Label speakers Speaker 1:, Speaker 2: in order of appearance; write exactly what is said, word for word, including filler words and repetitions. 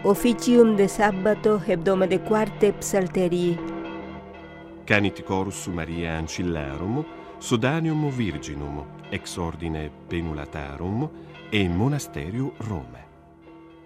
Speaker 1: officium de sabbato hebdomade quarte psalterii.
Speaker 2: Canit chorus Mariae ancillarum, sodanium virginum, ex ordine penulatarum, e monasterio Rome.